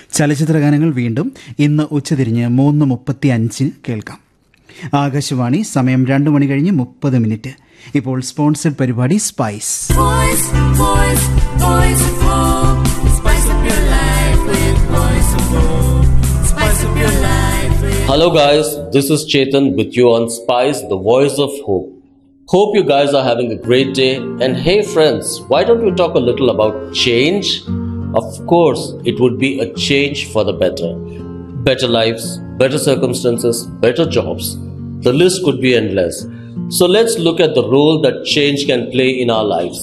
ചലച്ചിത്രഗാനങ്ങൾ വീണ്ടും ഇന്ന് ഉച്ചതിരിഞ്ഞ് 3:35 കേൾക്കാം. ആകാശവാണി, സമയം 2 മണി കഴിഞ്ഞ് 30 മിനിറ്റ്. ഇപ്പോൾ സ്പോൺസർഡ് പരിപാടി spice. Hello guys, this is Chetan with you on Spice, the voice of hope. Hope you guys are having a great day. And hey friends, why don't we talk a little about change? Of course, it would be a change for the better. Better lives, better circumstances, better jobs. The list could be endless. So let's look at the role that change can play in our lives.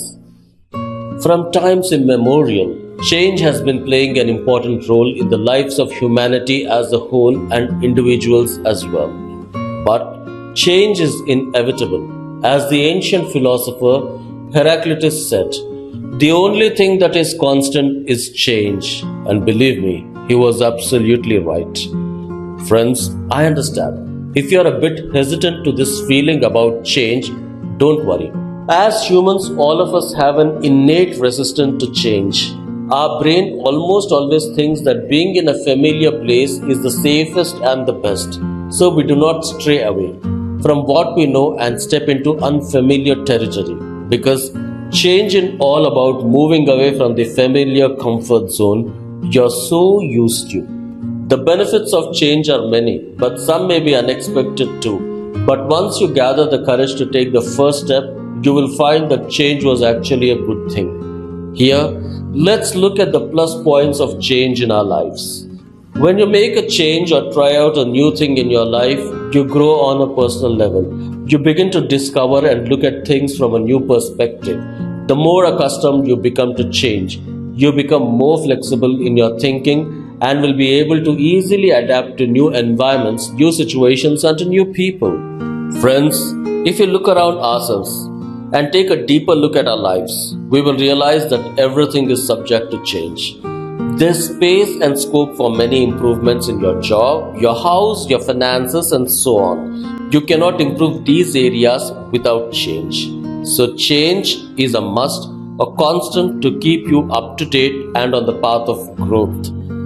From times immemorial, change has been playing an important role in the lives of humanity as a whole and individuals as well. But change is inevitable. As the ancient philosopher Heraclitus said, the only thing that is constant is change. And believe me, he was absolutely right. Friends, I understand. If you are a bit hesitant to this feeling about change, don't worry. As humans, all of us have an innate resistance to change. Our brain almost always thinks that being in a familiar place is the safest and the best. So we do not stray away from what we know and step into unfamiliar territory. Because change is all about moving away from the familiar comfort zone you're so used to. The benefits of change are many, but some may be unexpected too. But once you gather the courage to take the first step, you will find that change was actually a good thing. Here, let's look at the plus points of change in our lives. When you make a change or try out a new thing in your life, you grow on a personal level. You begin to discover and look at things from a new perspective. The more accustomed you become to change, you become more flexible in your thinking and will be able to easily adapt to new environments, new situations, and to new people. Friends, if you look around ourselves and take a deeper look at our lives, we will realize that everything is subject to change. There's space and scope for many improvements in your job, your house, your finances, and so on. You cannot improve these areas without change. So change is a must, a constant to keep you up to date and on the path of growth.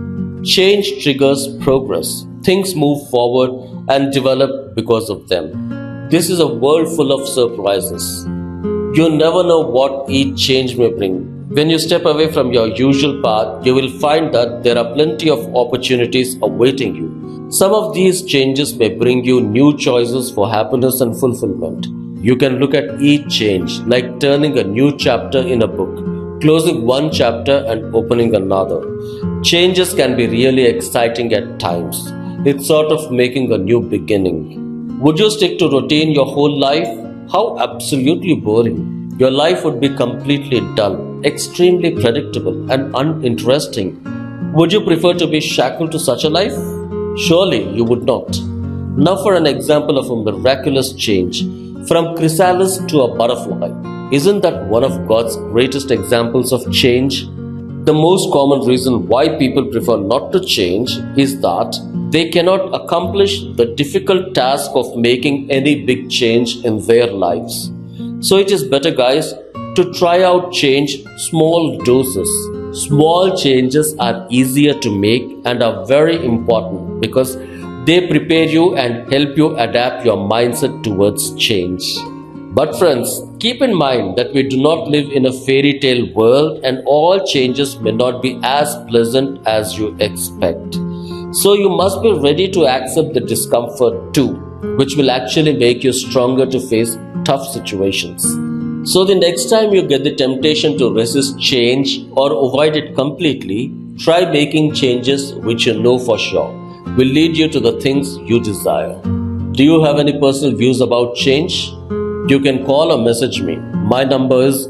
Change triggers progress. Things move forward and develop because of them. This is a world full of surprises. You never know what each change may bring. When you step away from your usual path, you will find that there are plenty of opportunities awaiting you. Some of these changes may bring you new choices for happiness and fulfillment. You can look at each change like turning a new chapter in a book, closing one chapter and opening another. Changes can be really exciting at times. It's sort of making a new beginning. Would you stick to routine your whole life? How absolutely boring. Your life would be completely dull, extremely predictable and uninteresting. Would you prefer to be shackled to such a life? Surely you would not. Now for an example of a miraculous change. From chrysalis to a butterfly. Isn't that one of God's greatest examples of change? The most common reason why people prefer not to change is that they cannot accomplish the difficult task of making any big change in their lives. So it is better, guys, to try out change small doses. Small changes are easier to make and are very important because they prepare you and help you adapt your mindset towards change. But friends, keep in mind that we do not live in a fairy tale world and all changes may not be as pleasant as you expect. So you must be ready to accept the discomfort too, which will actually make you stronger to face tough situations. So the next time you get the temptation to resist change or avoid it completely, try making changes which you know for sure will lead you to the things you desire. Do you have any personal views about change? You can call or message me. My number is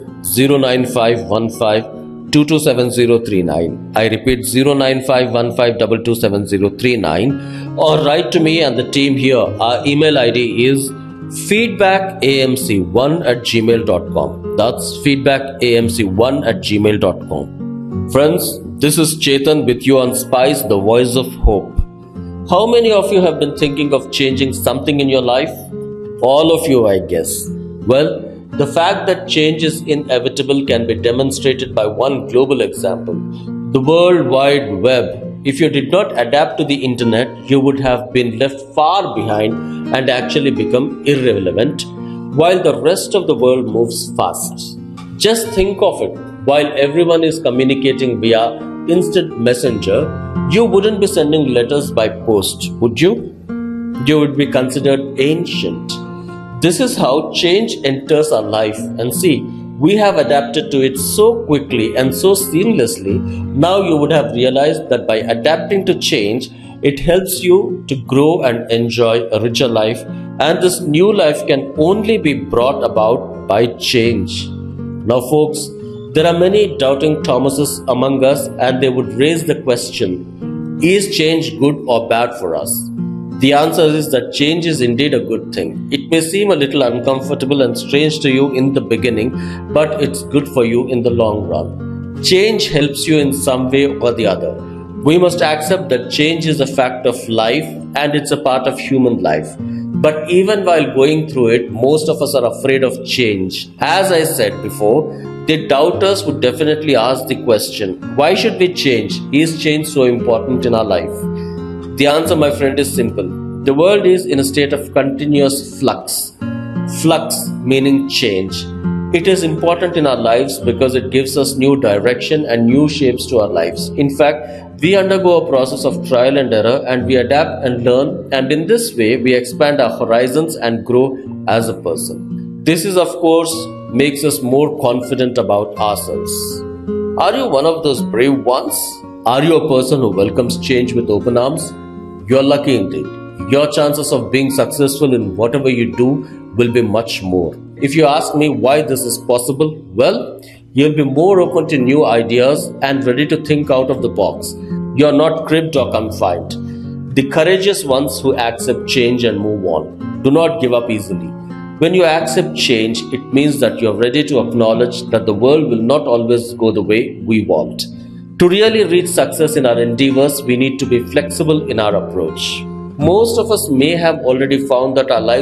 09515227039. I repeat 09515227039. Or write to me and the team here. Our email ID is feedbackamc1@gmail.com. That's feedbackamc1@gmail.com. Friends, this is Chetan with you on Spice, the voice of hope. How many of you have been thinking of changing something in your life? All of you, I guess. Well, the fact that change is inevitable can be demonstrated by one global example. The World Wide Web If you did not adapt to the internet, you would have been left far behind and actually become irrelevant while the rest of the world moves fast. Just think of it. While everyone is communicating via instant messenger, you wouldn't be sending letters by post, would you? You would be considered ancient. This is how change enters our life, and see, we have adapted to it so quickly and so seamlessly. Now you would have realized that by adapting to change, it helps you to grow and enjoy a richer life, and this new life can only be brought about by change. Now, folks, there are many doubting Thomases among us, and they would raise the question, is change good or bad for us? The answer is that change is indeed a good thing. It may seem a little uncomfortable and strange to you in the beginning, but it's good for you in the long run. Change helps you in some way or the other. We must accept that change is a fact of life and it's a part of human life. But even while going through it, most of us are afraid of change. As I said before, the doubters would definitely ask the question, why should we change? Is change so important in our life? The answer, my friend, is simple. The world is in a state of continuous flux. Flux meaning change. It is important in our lives because it gives us new direction and new shapes to our lives. In fact, we undergo a process of trial and error, and we adapt and learn, and in this way we expand our horizons and grow as a person. This is, of course, makes us more confident about ourselves. Are you one of those brave ones? Are you a person who welcomes change with open arms? You're lucky indeed. Your chances of being successful in whatever you do will be much more. If you ask me why this is possible, well, you'll be more open to new ideas and ready to think out of the box. You're not cribbed or confined. The courageous ones who accept change and move on. Do not give up easily. When you accept change, it means that you're ready to acknowledge that the world will not always go the way we want. To really reach success in our endeavors, we need to be flexible in our approach. Most of us may have already found that our lives